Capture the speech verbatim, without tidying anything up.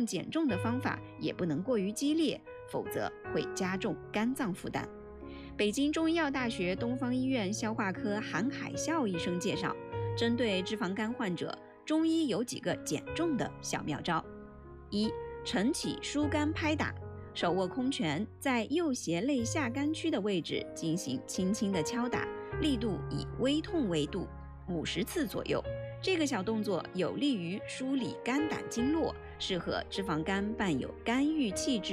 用减重的方法也不能过于激烈，否则会加重肝脏负担。北京中医药大学东方医院消化科韩海啸医生介绍，针对脂肪肝患者，中医有几个减重的小妙招。一、晨起疏肝拍打，手握空拳，在右胁肋下肝区的位置进行轻轻的敲打，力度以微痛为度，五十次左右。这个小动作有利于梳理肝胆经络，适合脂肪肝伴有肝郁气滞